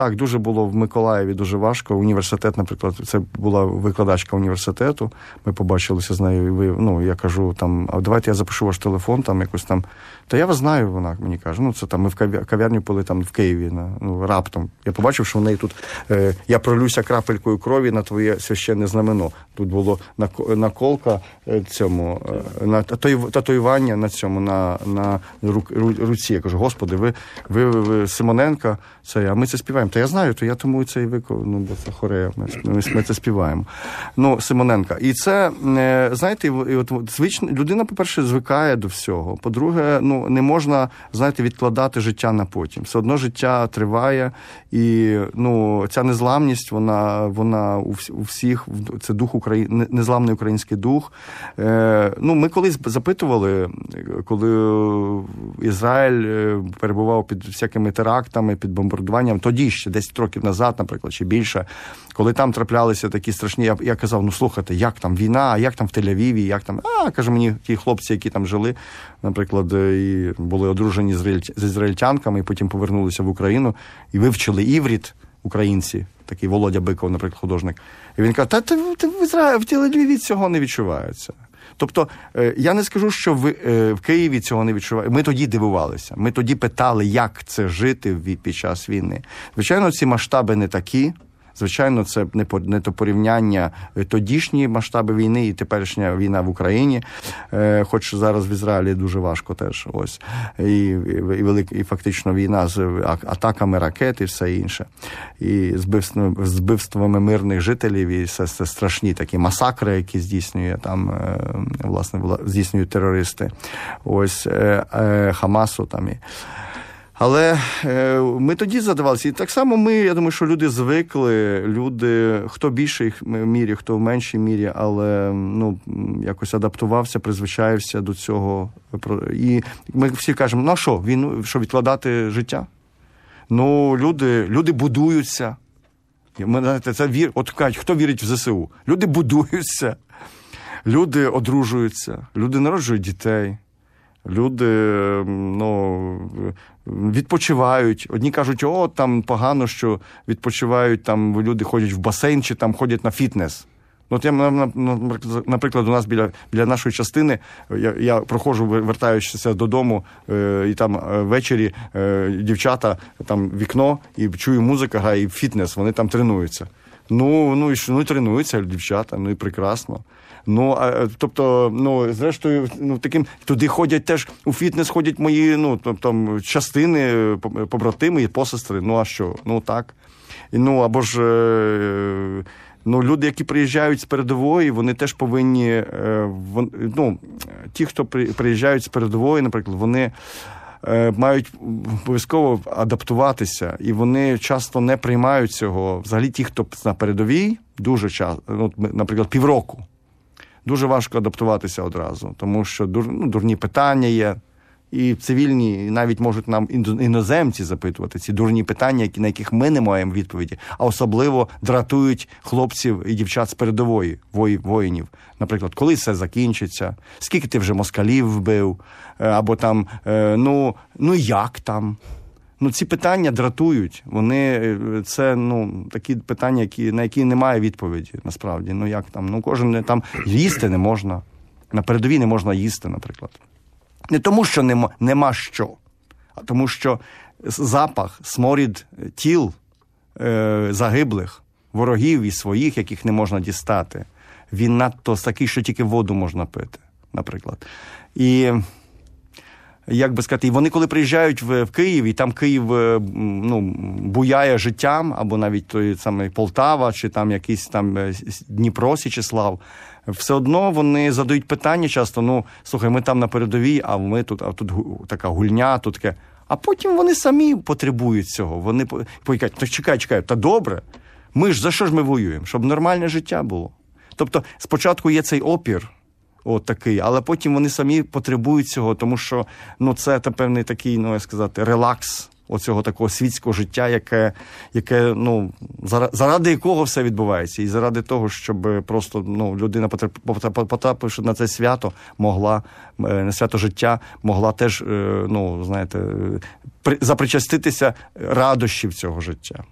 Так, дуже було в Миколаєві дуже важко. Університет, наприклад, це була викладачка університету. Ми побачилися з нею, і я кажу, а давайте я запишу ваш телефон, якось там. Та я вас знаю, вона мені каже. Це ми в кав'ярню були в Києві, раптом. Я побачив, що в неї тут, я пролюся крапелькою крові на твоє священне знамено. Тут було наколка цьому, татуювання на цьому, на руці. Я кажу, Господи, ви Симоненка, а ми це співаємо. Та я знаю, то я тому це і виконав, бо це хорея, ми це співаємо. Симоненка. І це, знаєте, людина, по-перше, звикає до всього. По-друге, не можна, знаєте, відкладати життя на потім. Все одно життя триває, і, ця незламність, вона у всіх, це дух України, незламний український дух. Ми колись запитували, коли Ізраїль перебував під всякими терактами, під бомбардуванням, тоді ще 10 років назад, наприклад, чи більше, коли там траплялися такі страшні, я казав, слухайте, як там війна, як там в Тель-Авіві, як там, каже мені, ті хлопці, які там жили, наприклад, і були одружені з ізраїльтянками, і потім повернулися в Україну, і вивчили іврит, українці, такий Володя Биков, наприклад, художник. І він каже, в Тель-Авіві цього не відчувається. Тобто, я не скажу, що в Києві цього не відчувають. Ми тоді дивувалися. Ми тоді питали, як це жити під час війни. Звичайно, ці масштаби не такі. Звичайно, це не то порівняння тодішні масштаби війни і теперішня війна в Україні. Хоч зараз в Ізраїлі дуже важко теж. Ось. І фактично війна з атаками ракет і все інше. І збивствами мирних жителів, і це страшні такі масакри, які здійснюють терористи. Ось Хамасу там і. Але ми тоді задавалися. І так само я думаю, що люди звикли, хто в більшій мірі, хто в меншій мірі, але якось адаптувався, призвичаєвся до цього. І ми всі кажемо, що відкладати життя? Люди будуються. От кажуть, хто вірить в ЗСУ? Люди будуються, люди одружуються, люди народжують дітей. Люди, відпочивають. Одні кажуть, там погано, що відпочивають, там люди ходять в басейн, чи там ходять на фітнес. Наприклад, у нас біля нашої частини, я проходжу, вертаючися додому, і там ввечері дівчата, там вікно, і чую, музика грає, і фітнес, вони там тренуються. І тренуються дівчата, і прекрасно. Зрештою, туди ходять теж, у фітнес ходять мої, частини, побратими і посестри. А що? Так. Або ж, люди, які приїжджають з передової, вони теж повинні, ті, хто приїжджають з передової, наприклад, вони мають обов'язково адаптуватися, і вони часто не приймають цього. Взагалі ті, хто на передовій, дуже часто, наприклад, півроку, дуже важко адаптуватися одразу, тому що дурні питання є, і цивільні, і навіть можуть нам іноземці запитувати ці дурні питання, на яких ми не маємо відповіді, а особливо дратують хлопців і дівчат з передової, воїнів. Наприклад, коли це закінчиться, скільки ти вже москалів вбив, або там, як там. Ці питання дратують. Це такі питання, на які немає відповіді, насправді. Як там? Кожен там їсти не можна. На передовій не можна їсти, наприклад. Не тому, що нема що, а тому, що запах, сморід тіл загиблих, ворогів і своїх, яких не можна дістати, він надто такий, що тільки воду можна пити, наприклад. І як би сказати, і вони коли приїжджають в Київ, і там Київ буяє життям, або навіть той самий Полтава, чи там якийсь там Дніпро, Січеслав, все одно вони задають питання часто, слухай, ми там на передовій, а тут така гульня, тут таке. А потім вони самі потребують цього. Вони кажуть, чекай, та добре, за що ж ми воюємо? Щоб нормальне життя було. Тобто спочатку є цей опір, такий, але потім вони самі потребують цього, тому що, це певний такий, релакс оцього такого світського життя, яке заради якого все відбувається. І заради того, щоб просто, людина, потрапивши на це свято, на свято життя, могла теж, запричаститися радощів цього життя.